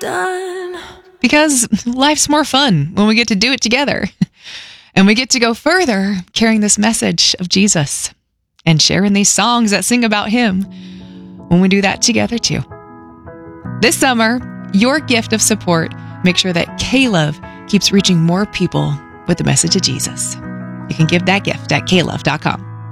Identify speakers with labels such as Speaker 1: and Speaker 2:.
Speaker 1: done.
Speaker 2: Because life's more fun when we get to do it together. And we get to go further carrying this message of Jesus and sharing these songs that sing about him when we do that together too. This summer, your gift of support makes sure that K-Love keeps reaching more people with the message of Jesus. You can give that gift at klove.com.